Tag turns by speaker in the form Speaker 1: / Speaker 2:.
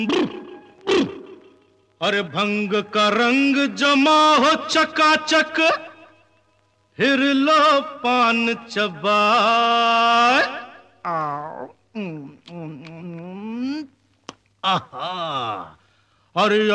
Speaker 1: अरे भंग का रंग जमा हो चकाचक, फिर लो पान चबाए। आहा, अरे